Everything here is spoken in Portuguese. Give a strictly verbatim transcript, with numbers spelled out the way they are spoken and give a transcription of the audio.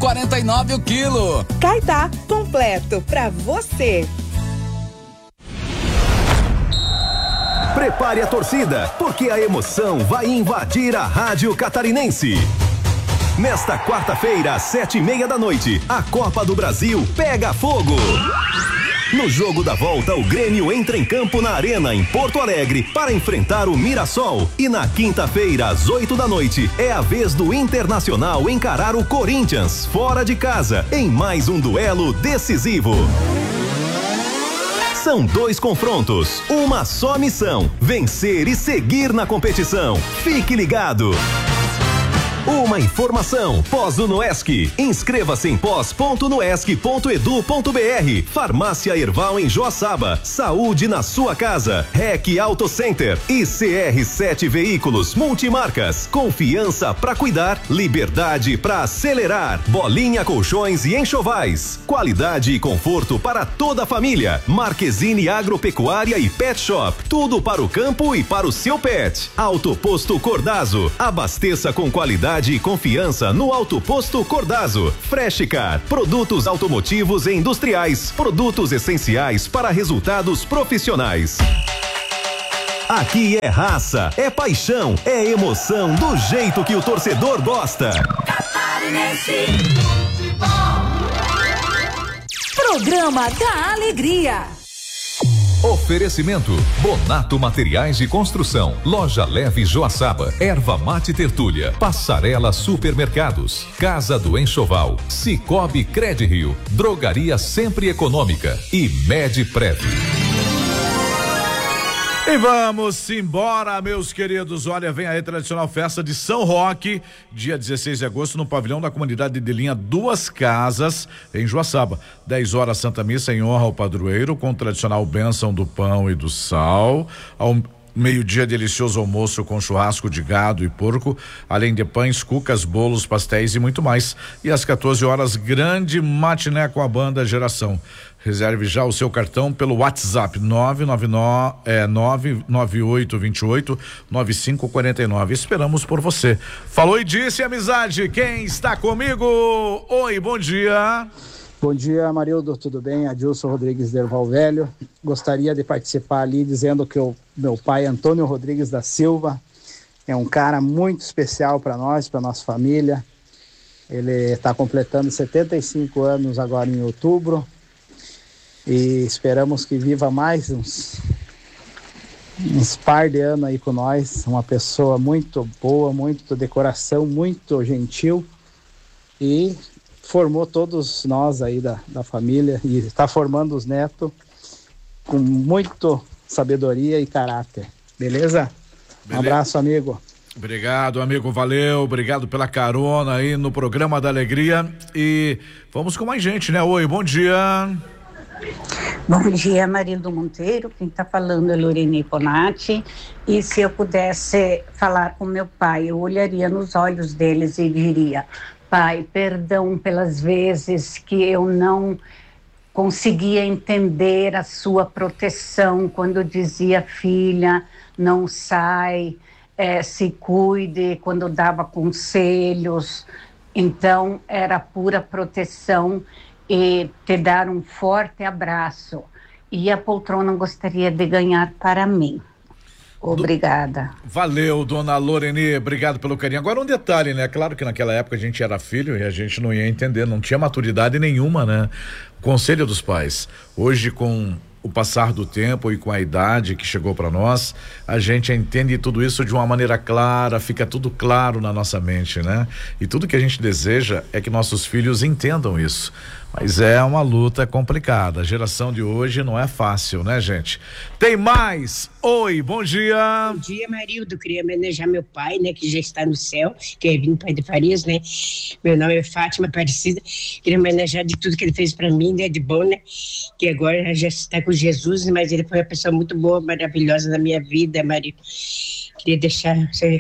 quarenta e nove o quilo. Caetá, completo pra você. Prepare a torcida, porque a emoção vai invadir a Rádio Catarinense. Nesta quarta-feira, às sete e meia da noite, a Copa do Brasil pega fogo. No jogo da volta, o Grêmio entra em campo na Arena, em Porto Alegre, para enfrentar o Mirassol. E na quinta-feira, às oito da noite, é a vez do Internacional encarar o Corinthians, fora de casa, em mais um duelo decisivo. São dois confrontos, uma só missão: vencer e seguir na competição. Fique ligado. Uma informação, Pós-Unoesc. Inscreva-se em pós ponto noesc ponto edu ponto br. Farmácia Erval em Joaçaba. Saúde na sua casa. R E C Auto Center e C R sete Veículos Multimarcas. Confiança para cuidar, liberdade para acelerar. Bolinha Colchões e Enxovais. Qualidade e conforto para toda a família. Marquezine Agropecuária e Pet Shop. Tudo para o campo e para o seu pet. Autoposto Cordazo. Abasteça com qualidade e confiança no Autoposto Cordazo. Freshcar, produtos automotivos e industriais, produtos essenciais para resultados profissionais. Aqui é raça, é paixão, é emoção do jeito que o torcedor gosta. Catarinense. Programa da Alegria. Oferecimento: Bonato Materiais de Construção, Loja Leve Joaçaba, Erva Mate Tertúlia, Passarela Supermercados, Casa do Enxoval, Cicobi Credirio, Drogaria Sempre Econômica e Medprev. E vamos embora, meus queridos. Olha, vem aí a tradicional festa de São Roque, dia dezesseis de agosto, no pavilhão da comunidade de linha Duas Casas, em Joaçaba. dez horas, Santa Missa em honra ao padroeiro, com tradicional bênção do pão e do sal. Ao meio-dia, delicioso almoço com churrasco de gado e porco, além de pães, cucas, bolos, pastéis e muito mais. E às quatorze horas, grande matiné com a banda Geração. Reserve já o seu cartão pelo WhatsApp nove nove nove, é, nove nove oito dois oito nove cinco quatro nove. Esperamos por você. Falou e disse, amizade. Quem está comigo? Oi, bom dia. Bom dia, Marildo, tudo bem? Adilson Rodrigues Derval Velho. Gostaria de participar ali dizendo que o meu pai, Antônio Rodrigues da Silva, é um cara muito especial para nós, para nossa família. Ele está completando setenta e cinco anos agora em outubro. E esperamos que viva mais uns, uns par de anos aí com nós. Uma pessoa muito boa, muito de coração, muito gentil, e formou todos nós aí da, da família e está formando os netos com muito sabedoria e caráter. Beleza? Um Beleza. Abraço, amigo. Obrigado, amigo, valeu, obrigado pela carona aí no programa da Alegria. E vamos com mais gente, né? Oi, bom dia. Bom dia, Marildo Monteiro, quem está falando é Lorene Bonatti, e se eu pudesse falar com meu pai, eu olharia nos olhos deles e diria: pai, perdão pelas vezes que eu não conseguia entender a sua proteção quando dizia: filha, não sai, é, se cuide, quando dava conselhos. Então era pura proteção. E te dar um forte abraço. E a poltrona gostaria de ganhar para mim. Obrigada. Valeu, dona Lorene, obrigado pelo carinho. Agora um detalhe, né? Claro que naquela época a gente era filho e a gente não ia entender, não tinha maturidade nenhuma, né? Conselho dos pais. Hoje, com o passar do tempo e com a idade que chegou para nós, a gente entende tudo isso de uma maneira clara, fica tudo claro na nossa mente, né? E tudo que a gente deseja é que nossos filhos entendam isso. Mas é uma luta complicada. A geração de hoje não é fácil, né, gente? Tem mais. Oi, bom dia. Bom dia, Marildo. Queria homenagear meu pai, né, que já está no céu, que é Evino Pai de Farias, né? Meu nome é Fátima Aparecida. Queria homenagear de tudo que ele fez para mim, né, de bom, né? Que agora já está com Jesus, mas ele foi uma pessoa muito boa, maravilhosa na minha vida, Marildo. Queria deixar